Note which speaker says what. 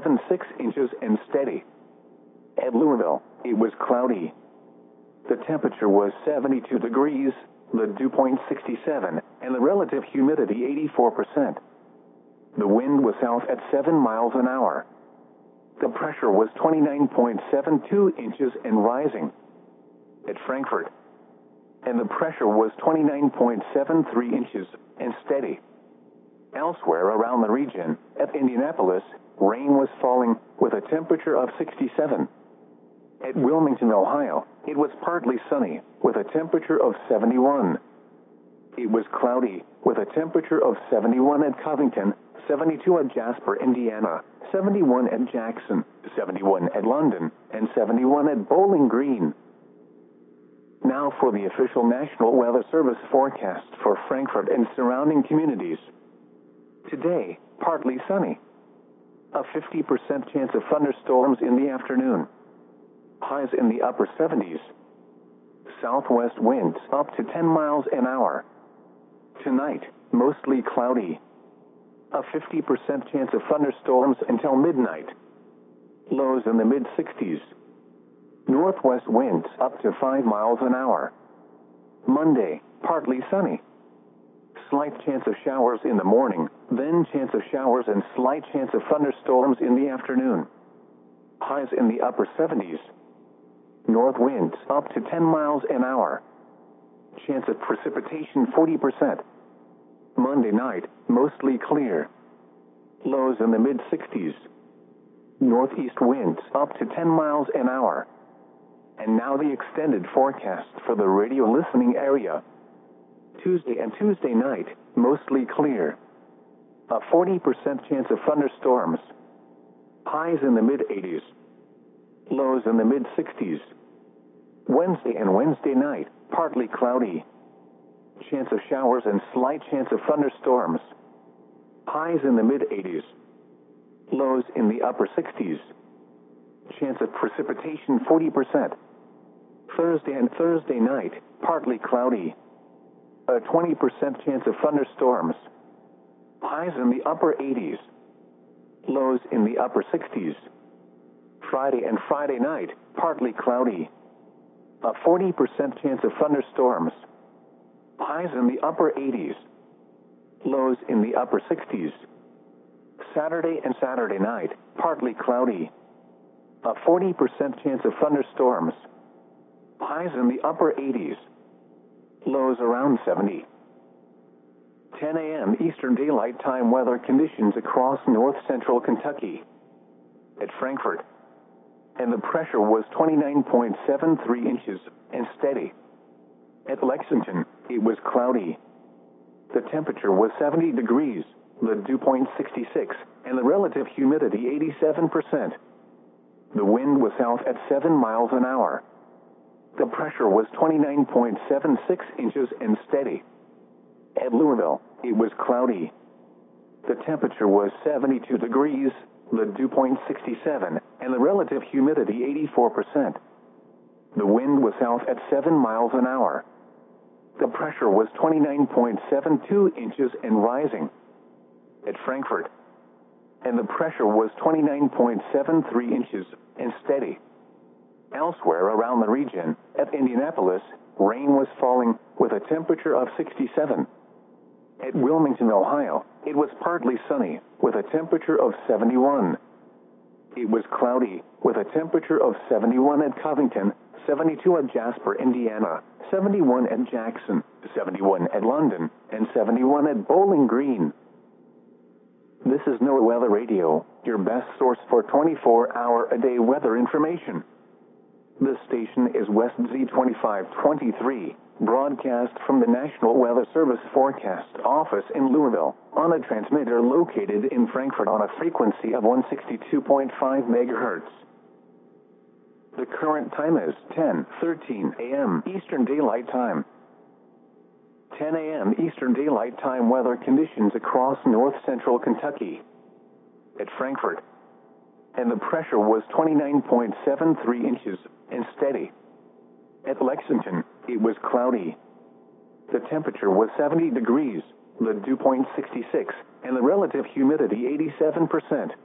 Speaker 1: inches and steady. At Louisville, it was cloudy. The temperature was 72 degrees, the dew point 67, and the relative humidity 84%. The wind was south at 7 miles an hour. The pressure was 29.72 inches and rising. At Frankfort, and the pressure was 29.73 inches and steady. Elsewhere around the region, at Indianapolis, rain was falling with a temperature of 67. At Wilmington, Ohio, it was partly sunny with a temperature of 71. It was cloudy with a temperature of 71 at Covington, 72 at Jasper, Indiana, 71 at Jackson, 71 at London, and 71 at Bowling Green. Now for the official National Weather Service forecast for Frankfort and surrounding communities. Today, partly sunny. A 50% chance of thunderstorms in the afternoon. Highs in the upper 70s. Southwest winds up to 10 miles an hour. Tonight, mostly cloudy. A 50% chance of thunderstorms until midnight. Lows in the mid-60s. Northwest winds up to 5 miles an hour. Monday, partly sunny. Slight chance of showers in the morning, then chance of showers and slight chance of thunderstorms in the afternoon. Highs in the upper 70s. North winds up to 10 miles an hour. Chance of precipitation 40%. Monday night, mostly clear. Lows in the mid-60s. Northeast winds up to 10 miles an hour. And now the extended forecast for the radio listening area. Tuesday and Tuesday night, mostly clear. A 40% chance of thunderstorms. Highs in the mid-80s. Lows in the mid-60s. Wednesday and Wednesday night, partly cloudy. Chance of showers and slight chance of thunderstorms. Highs in the mid-80s. Lows in the upper 60s. Chance of precipitation 40%. Thursday and Thursday night, partly cloudy. A 20% chance of thunderstorms. Highs in the upper 80s. Lows in the upper 60s. Friday and Friday night, partly cloudy. A 40% chance of thunderstorms. Highs in the upper 80s. Lows in the upper 60s. Saturday and Saturday night, partly cloudy. A 40% chance of thunderstorms. Highs in the upper 80s. Lows around 70. 10 a.m. Eastern Daylight Time weather conditions across north central Kentucky. At Frankfort, and the pressure was 29.73 inches and steady. At Lexington, it was cloudy. The temperature was 70 degrees, the dew point 66, and the relative humidity 87%. The wind was south at 7 miles an hour. The pressure was 29.76 inches and steady. At Louisville, it was cloudy. The temperature was 72 degrees, the dew point 67, and the relative humidity 84%. The wind was south at 7 miles an hour. The pressure was 29.72 inches and rising. At Frankfort, and the pressure was 29.73 inches and steady. Elsewhere around the region, at Indianapolis, rain was falling with a temperature of 67. At Wilmington, Ohio, it was partly sunny with a temperature of 71. It was cloudy with a temperature of 71 at Covington, 72 at Jasper, Indiana, 71 at Jackson, 71 at London, and 71 at Bowling Green. This is NOAA Weather Radio, your best source for 24-hour-a-day weather information. This station is West Z2523, broadcast from the National Weather Service Forecast Office in Louisville, on a transmitter located in Frankfort on a frequency of 162.5 megahertz. The current time is 10:13 a.m. Eastern Daylight Time. 10 a.m. Eastern Daylight Time weather conditions across north central Kentucky. At Frankfort, and the pressure was 29.73 inches and steady. At Lexington, it was cloudy. The temperature was 70 degrees, the dew point 66, and the relative humidity 87%.